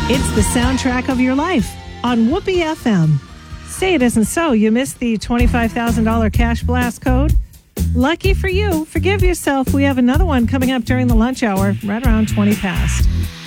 It's the soundtrack of your life on Whoopee FM. Say it isn't so. You missed the $25,000 cash blast code? Lucky for you, forgive yourself. We have another one coming up during the lunch hour, right around 20 past.